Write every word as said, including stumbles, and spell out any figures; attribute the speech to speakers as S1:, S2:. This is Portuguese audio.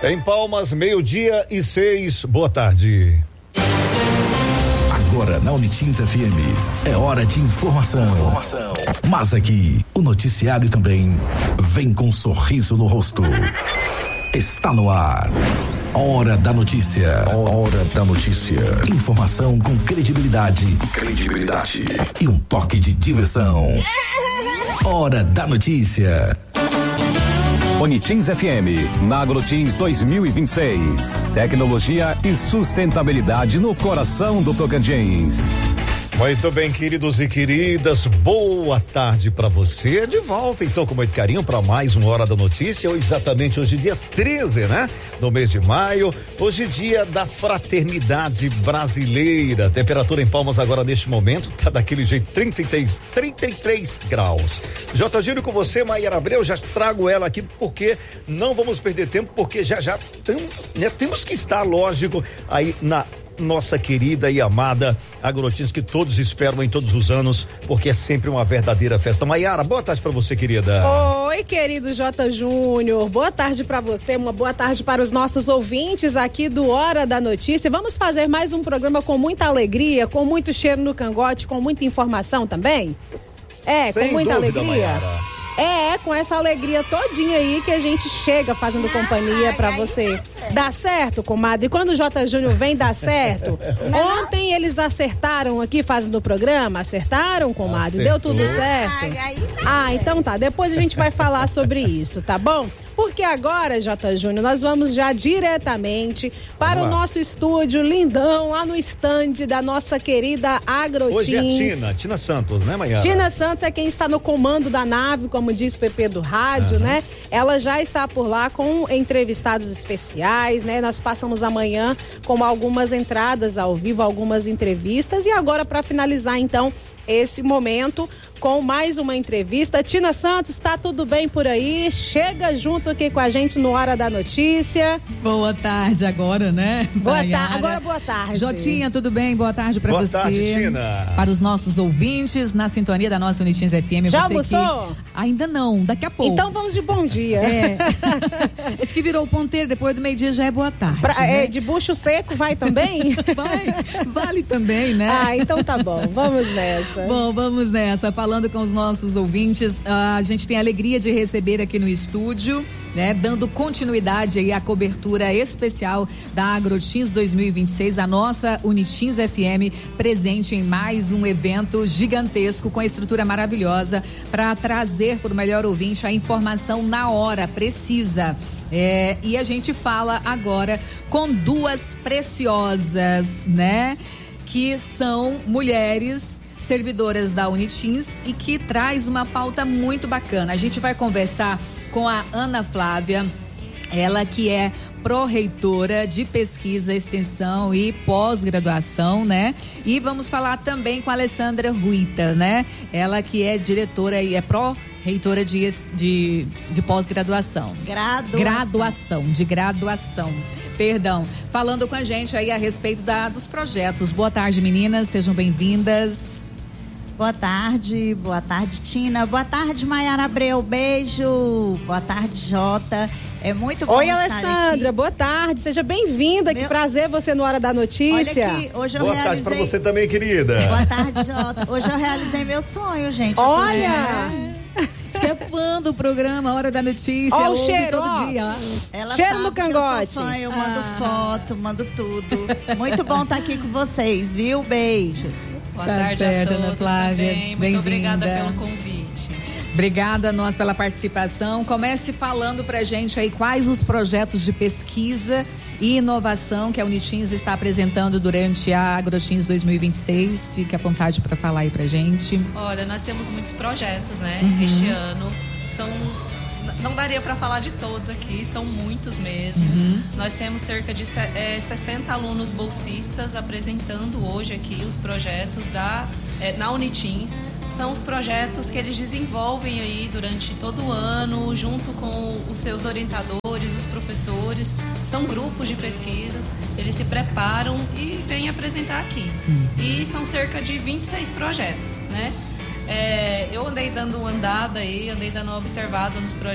S1: Em Palmas, meio-dia e seis. Boa tarde.
S2: Agora na Unitins F M é hora de informação. informação. Mas aqui o noticiário também vem com um sorriso no rosto. Está no ar. Hora da notícia. Hora da notícia. Informação com credibilidade. Credibilidade. E um toque de diversão. Hora da notícia.
S3: Unitins F M, na Agrotins dois mil e vinte e seis. Tecnologia e sustentabilidade no coração do Tocantins.
S1: Muito bem, queridos e queridas, boa tarde para você. De volta, então, com muito carinho para mais uma Hora da Notícia. Exatamente hoje, dia treze, né? No mês de maio. Hoje, dia da fraternidade brasileira. Temperatura em Palmas agora, neste momento, tá daquele jeito, trinta e três, trinta e três graus. J. Gírio com você, Maiara Abreu, já trago ela aqui porque não vamos perder tempo, porque já já tem, né, temos que estar, lógico, aí na nossa querida e amada Agrotins, que todos esperam em todos os anos, porque é sempre uma verdadeira festa. Maiara, boa tarde pra você, querida.
S4: Oi, querido J. Júnior, boa tarde pra você, uma boa tarde para os nossos ouvintes aqui do Hora da Notícia. Vamos fazer mais um programa com muita alegria, com muito cheiro no cangote, com muita informação também? É,
S1: Sem
S4: com muita
S1: dúvida,
S4: alegria.
S1: Maiara.
S4: É, com essa alegria todinha aí que a gente chega fazendo companhia pra você. Dá certo, comadre? Quando o J. Júnior vem, dá certo? Ontem eles acertaram aqui fazendo o programa? Acertaram, comadre? Deu tudo certo? Ah, então tá. Depois a gente vai falar sobre isso, tá bom? Porque agora, J. Júnior, nós vamos já diretamente para o nosso estúdio lindão, lá no estande da nossa querida Agrotins.
S1: Hoje é a Tina, Tina Santos, né, Maiara?
S4: Tina Santos é quem está no comando da nave, como diz o P P do rádio, uhum. né? Ela já está por lá com entrevistados especiais, né? Nós passamos amanhã com algumas entradas ao vivo, algumas entrevistas, e agora, para finalizar, então, esse momento com mais uma entrevista. Tina Santos, tá tudo bem por aí? Chega junto aqui com a gente no Hora da Notícia.
S5: Boa tarde agora, né?
S4: Boa tarde, agora boa tarde.
S5: Jotinha, tudo bem? Boa tarde pra
S1: boa
S5: você.
S1: Boa tarde, Tina.
S5: Para os nossos ouvintes, na sintonia da nossa Unitins F M.
S4: Já
S5: você
S4: almoçou?
S5: Que... Ainda não, daqui a pouco.
S4: Então vamos de bom dia.
S5: É. Esse que virou o ponteiro, depois do meio-dia já é boa tarde.
S4: Pra,
S5: né?
S4: é, de bucho seco vai também?
S5: Vai, vale também, né?
S4: Ah, então tá bom, vamos nessa.
S5: Bom, vamos nessa, falando com os nossos ouvintes, a gente tem a alegria de receber aqui no estúdio, né, dando continuidade aí à cobertura especial da Agrotins dois mil e vinte e seis, a nossa Unitins F M presente em mais um evento gigantesco com estrutura maravilhosa para trazer para o melhor ouvinte a informação na hora precisa. É, e a gente fala agora com duas preciosas, né, que são mulheres servidoras da Unitins e que traz uma pauta muito bacana. A gente vai conversar com a Ana Flávia, ela que é pró-reitora de pesquisa, extensão e pós-graduação, né? E vamos falar também com a Alessandra Ruita, né? Ela que é diretora e é pró-reitora de, de, de pós-graduação.
S6: Graduação.
S5: Graduação, de graduação. Perdão. Falando com a gente aí a respeito da, dos projetos. Boa tarde, meninas, sejam bem-vindas.
S6: Boa tarde, boa tarde, Tina. Boa tarde, Maiara Abreu. Beijo. Boa tarde, Jota. É muito bom
S4: Oi,
S6: estar
S4: Alessandra,
S6: aqui.
S4: boa tarde, seja bem-vinda, Meu... que prazer você no Hora da Notícia.
S6: Olha aqui, hoje eu
S1: boa
S6: realizei...
S1: tarde pra você também, querida.
S6: Boa tarde, Jota. Hoje eu realizei meu sonho, gente.
S4: Olha!
S5: Você que é fã do programa Hora da Notícia,
S4: ó, o
S5: ouve
S4: cheiro,
S5: todo
S4: ó.
S5: dia.
S6: Ela
S4: cheiro
S6: sabe
S4: no cangote.
S6: Que eu sou fã, eu mando
S5: Ah.
S6: foto, mando tudo. Muito bom estar aqui com vocês, viu? Beijo.
S7: Boa
S5: Tá
S7: tarde
S5: certo,
S7: a todos
S5: Ana Flávia.
S7: também. Muito
S5: Bem-vinda.
S7: obrigada pelo convite.
S5: Obrigada a nós pela participação. Comece falando pra gente aí quais os projetos de pesquisa e inovação que a Unitins está apresentando durante a Agrotins dois mil e vinte e seis. Fique à vontade para falar aí pra gente.
S7: Olha, nós temos muitos projetos, né?
S5: Uhum.
S7: Este ano são... Não daria para falar de todos aqui, são muitos mesmo.
S5: Uhum.
S7: Nós temos cerca de é, sessenta alunos bolsistas apresentando hoje aqui os projetos da, é, na Unitins. São os projetos que eles desenvolvem aí durante todo o ano, junto com os seus orientadores, os professores. São grupos de pesquisas, eles se preparam e vêm apresentar aqui.
S5: Uhum.
S7: E são cerca de vinte e seis projetos, né? É, eu andei dando uma andada aí, andei dando uma observada nos projetos